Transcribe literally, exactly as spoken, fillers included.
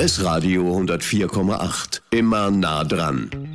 S Radio hundertvier Komma acht. Immer nah dran.